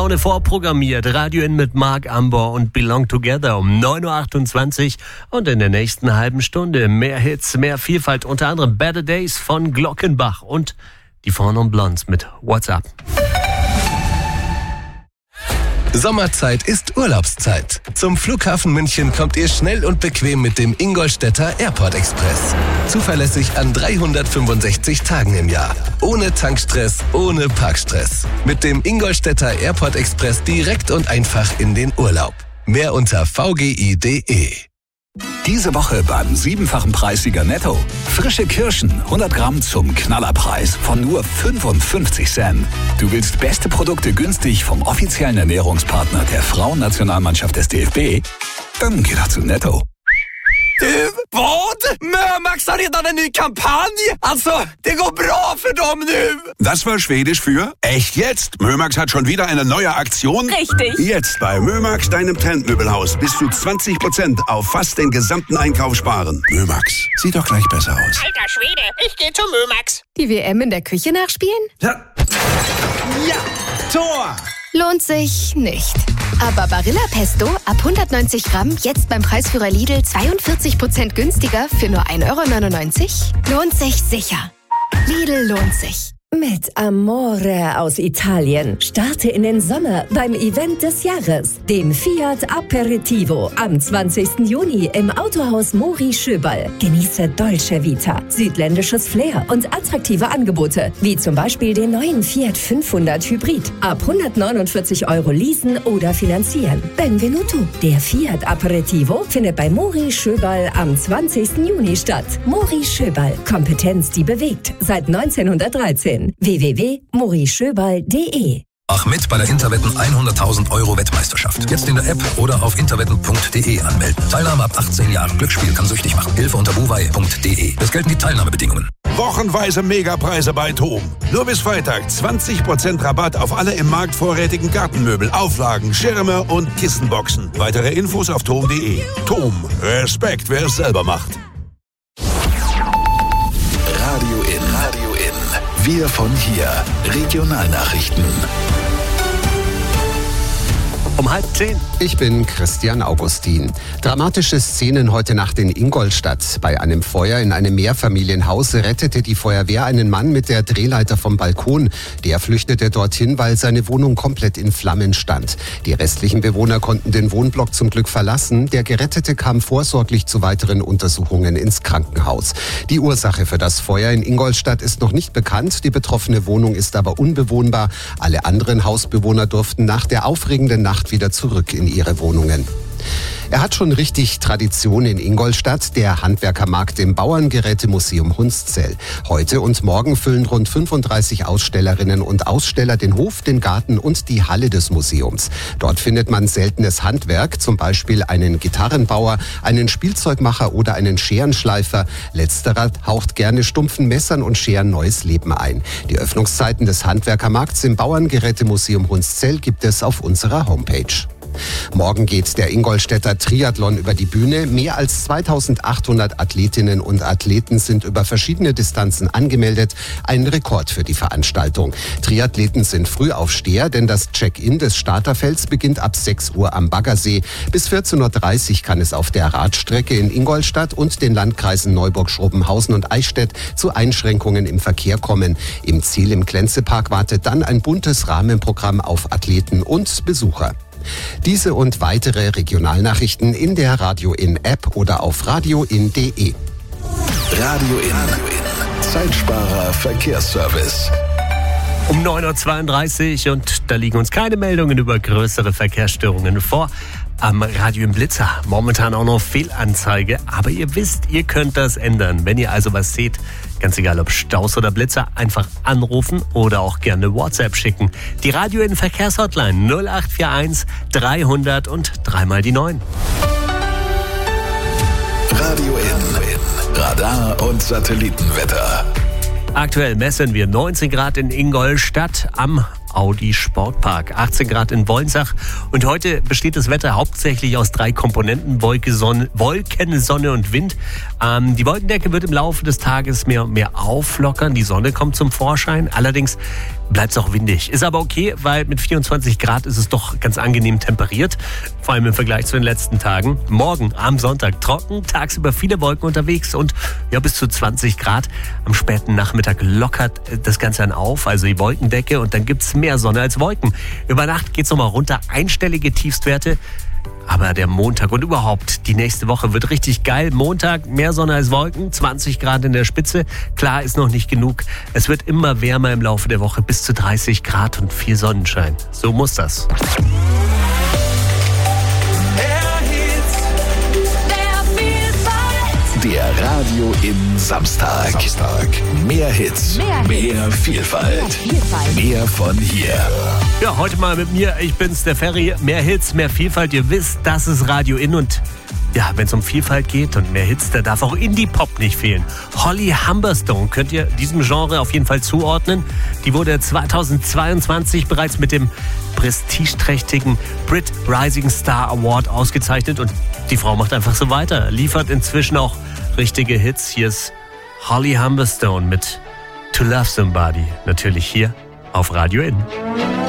Vorprogrammiert. Radio In mit Marc Ambor und Belong Together um 9.28 Uhr. Und in der nächsten halben Stunde mehr Hits, mehr Vielfalt. Unter anderem Better Days von Glockenbach und die Four Non Blondes mit What's Up. Sommerzeit ist Urlaubszeit. Zum Flughafen München kommt ihr schnell und bequem mit dem Ingolstädter Airport Express. Zuverlässig an 365 Tagen im Jahr. Ohne Tankstress, ohne Parkstress. Mit dem Ingolstädter Airport Express direkt und einfach in den Urlaub. Mehr unter vgi.de. Diese Woche beim 7-fachen Preissieger Netto. Frische Kirschen, 100 Gramm zum Knallerpreis von nur 55 Cent. Du willst beste Produkte günstig vom offiziellen Ernährungspartner der Frauennationalmannschaft des DFB? Dann geh doch zu Netto. Vad? Mömax har redan en ny kampanj! Alltså, det går bra för dem nu! Das war Schwedisch für echt jetzt. Mömax hat schon wieder eine neue Aktion. Richtig. Jetzt bei Mömax, deinem Trendmöbelhaus, bis zu 20% auf fast den gesamten Einkauf sparen. Mömax, sieht doch gleich besser aus. Alter Schwede, ich gehe zu Mömax. Die WM in der Küche nachspielen? Ja, Tor! Lohnt sich nicht. Aber Barilla Pesto ab 190 Gramm jetzt beim Preisführer Lidl 42% günstiger für nur 1,99 €? Lohnt sich sicher. Lidl lohnt sich. Mit Amore aus Italien starte in den Sommer beim Event des Jahres, dem Fiat Aperitivo am 20. Juni im Autohaus Mori Schöberl. Genieße Dolce Vita, südländisches Flair und attraktive Angebote, wie zum Beispiel den neuen Fiat 500 Hybrid. Ab 149 € leasen oder finanzieren. Benvenuto. Der Fiat Aperitivo findet bei Mori Schöberl am 20. Juni statt. Mori Schöberl. Kompetenz, die bewegt. Seit 1913. www.morischöberl.de. Mach mit bei der Interwetten 100.000 € Wettmeisterschaft. Jetzt in der App oder auf interwetten.de anmelden. Teilnahme ab 18 Jahren. Glücksspiel kann süchtig machen. Hilfe unter buwei.de. Es gelten die Teilnahmebedingungen. Wochenweise Megapreise bei TOM. Nur bis Freitag 20% Rabatt auf alle im Markt vorrätigen Gartenmöbel, Auflagen, Schirme und Kissenboxen. Weitere Infos auf tom.de. TOM. Respekt, wer es selber macht. Radio In. Wir von hier. Regionalnachrichten. Um 9:30. Ich bin Christian Augustin. Dramatische Szenen heute Nacht in Ingolstadt. Bei einem Feuer in einem Mehrfamilienhaus rettete die Feuerwehr einen Mann mit der Drehleiter vom Balkon. Der flüchtete dorthin, weil seine Wohnung komplett in Flammen stand. Die restlichen Bewohner konnten den Wohnblock zum Glück verlassen. Der Gerettete kam vorsorglich zu weiteren Untersuchungen ins Krankenhaus. Die Ursache für das Feuer in Ingolstadt ist noch nicht bekannt. Die betroffene Wohnung ist aber unbewohnbar. Alle anderen Hausbewohner durften nach der aufregenden Nacht wieder zurück in ihre Wohnungen. Er hat schon richtig Tradition in Ingolstadt, der Handwerkermarkt im Bauerngerätemuseum Hunszell. Heute und morgen füllen rund 35 Ausstellerinnen und Aussteller den Hof, den Garten und die Halle des Museums. Dort findet man seltenes Handwerk, zum Beispiel einen Gitarrenbauer, einen Spielzeugmacher oder einen Scherenschleifer. Letzterer haucht gerne stumpfen Messern und Scheren neues Leben ein. Die Öffnungszeiten des Handwerkermarkts im Bauerngerätemuseum Hunszell gibt es auf unserer Homepage. Morgen geht der Ingolstädter Triathlon über die Bühne. Mehr als 2800 Athletinnen und Athleten sind über verschiedene Distanzen angemeldet. Ein Rekord für die Veranstaltung. Triathleten sind Frühaufsteher, denn das Check-in des Starterfelds beginnt ab 6 Uhr am Baggersee. Bis 14.30 Uhr kann es auf der Radstrecke in Ingolstadt und den Landkreisen Neuburg, Schrobenhausen und Eichstätt zu Einschränkungen im Verkehr kommen. Im Ziel im Klenzepark wartet dann ein buntes Rahmenprogramm auf Athleten und Besucher. Diese und weitere Regionalnachrichten in der Radio In App oder auf radioin.de. Radio In. Zeitsparer Verkehrsservice. Um 9.32 Uhr und da liegen uns keine Meldungen über größere Verkehrsstörungen vor. Am Radio im Blitzer momentan auch noch Fehlanzeige, aber ihr wisst, ihr könnt das ändern. Wenn ihr also was seht, ganz egal ob Staus oder Blitzer, einfach anrufen oder auch gerne WhatsApp schicken. Die Radio in Verkehrshotline 0841 300 und 3 mal die 9. Radio In. Radar und Satellitenwetter. Aktuell messen wir 19 Grad in Ingolstadt am Audi Sportpark, 18 Grad in Wolnsach. Und heute besteht das Wetter hauptsächlich aus 3 Komponenten: Wolken, Sonne und Wind. Die Wolkendecke wird im Laufe des Tages mehr und mehr auflockern. Die Sonne kommt zum Vorschein. Allerdings bleibt es auch windig. Ist aber okay, weil mit 24 Grad ist es doch ganz angenehm temperiert. Vor allem im Vergleich zu den letzten Tagen. Morgen am Sonntag trocken, tagsüber viele Wolken unterwegs und ja, bis zu 20 Grad. Am späten Nachmittag lockert das Ganze dann auf, also die Wolkendecke, und dann gibt's mehr Sonne als Wolken. Über Nacht geht's nochmal runter, einstellige Tiefstwerte. Aber der Montag und überhaupt die nächste Woche wird richtig geil. Montag mehr Sonne als Wolken, 20 Grad in der Spitze. Klar, ist noch nicht genug. Es wird immer wärmer im Laufe der Woche, bis zu 30 Grad und viel Sonnenschein. So muss das. Der Radio in Samstag. Mehr Hits, mehr Vielfalt, mehr von hier. Ja, heute mal mit mir. Ich bin's, der Ferry. Mehr Hits, mehr Vielfalt. Ihr wisst, das ist Radio in. Und ja, wenn es um Vielfalt geht und mehr Hits, da darf auch Indie-Pop nicht fehlen. Holly Humberstone könnt ihr diesem Genre auf jeden Fall zuordnen. Die wurde 2022 bereits mit dem prestigeträchtigen Brit Rising Star Award ausgezeichnet. Und die Frau macht einfach so weiter. Liefert inzwischen auch richtige Hits. Hier ist Holly Humberstone mit To Love Somebody. Natürlich hier auf Radio in.